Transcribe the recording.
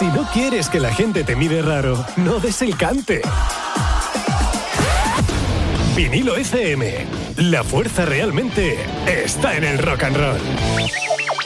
Si no quieres que la gente te mire raro, no des el cante. Vinilo FM. La fuerza realmente está en el rock and roll.